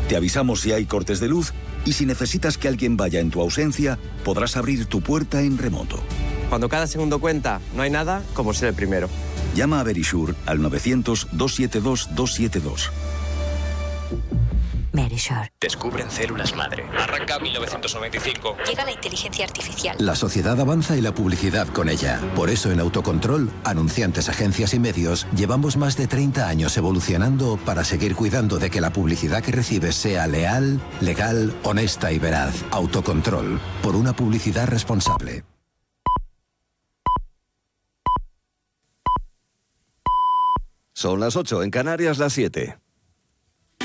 Te avisamos si hay cortes de luz y si necesitas que alguien vaya en tu ausencia, podrás abrir tu puerta en remoto. Cuando cada segundo cuenta, no hay nada como ser el primero. Llama a Verisure al 900-272-272. Verisure. Descubren células madre. Arranca 1995. Llega la inteligencia artificial. La sociedad avanza y la publicidad con ella. Por eso en Autocontrol, anunciantes, agencias y medios, llevamos más de 30 años evolucionando para seguir cuidando de que la publicidad que recibes sea leal, legal, honesta y veraz. Autocontrol, por una publicidad responsable. Son las 8, en Canarias las 7.